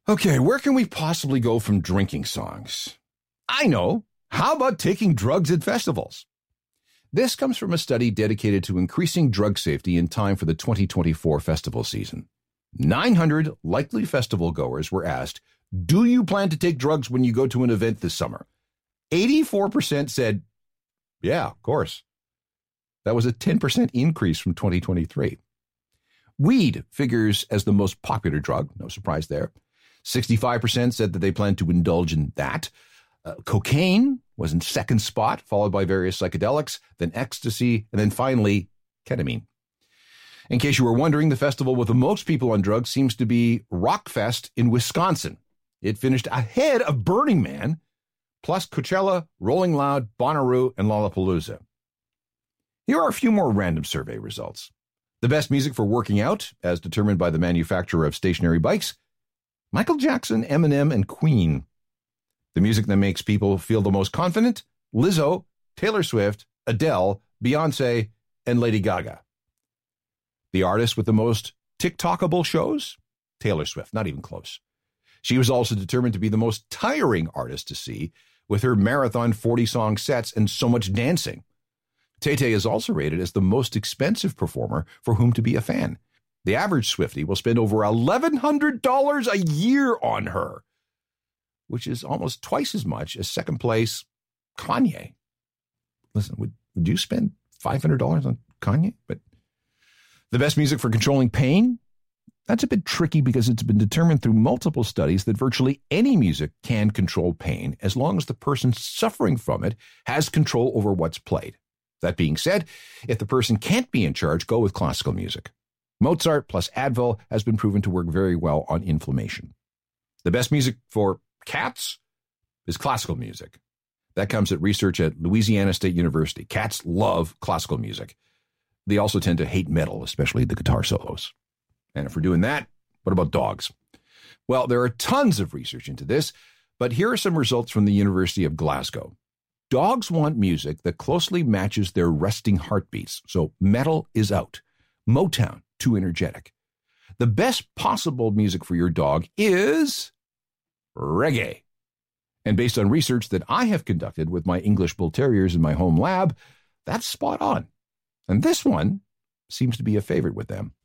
Okay, where can we possibly go from drinking songs? I know. How about taking drugs at festivals? This comes from a study dedicated to increasing drug safety in time for the 2024 festival season. 900 likely festival goers were asked, do you plan to take drugs when you go to an event this summer? 84% said, yeah, of course. That was a 10% increase from 2023. Weed figures as the most popular drug, no surprise there. 65% said that they plan to indulge in that. Cocaine was in second spot, followed by various psychedelics, then ecstasy, and then finally ketamine. In case you were wondering, the festival with the most people on drugs seems to be Rockfest in Wisconsin. It finished ahead of Burning Man, plus Coachella, Rolling Loud, Bonnaroo, and Lollapalooza. Here are a few more random survey results. The best music for working out, as determined by the manufacturer of stationary bikes, Michael Jackson, Eminem, and Queen. The music that makes people feel the most confident, Lizzo, Taylor Swift, Adele, Beyonce, and Lady Gaga. The artist with the most TikTokable shows, Taylor Swift, not even close. She was also determined to be the most tiring artist to see, with her marathon 40-song sets and so much dancing. Tay-Tay is also rated as the most expensive performer for whom to be a fan. The average Swiftie will spend over $1,100 a year on her, which is almost twice as much as second place Kanye. Listen, would you spend $500 on Kanye? But the best music for controlling pain? That's a bit tricky because it's been determined through multiple studies that virtually any music can control pain as long as the person suffering from it has control over what's played. That being said, if the person can't be in charge, go with classical music. Mozart plus Advil has been proven to work very well on inflammation. The best music for cats is classical music. That comes at research at Louisiana State University. Cats love classical music. They also tend to hate metal, especially the guitar solos. And if we're doing that, what about dogs? Well, there are tons of research into this, but here are some results from the University of Glasgow. Dogs want music that closely matches their resting heartbeats, so metal is out. Motown, too energetic. The best possible music for your dog is reggae. And based on research that I have conducted with my English Bull Terriers in my home lab, that's spot on. And this one seems to be a favorite with them.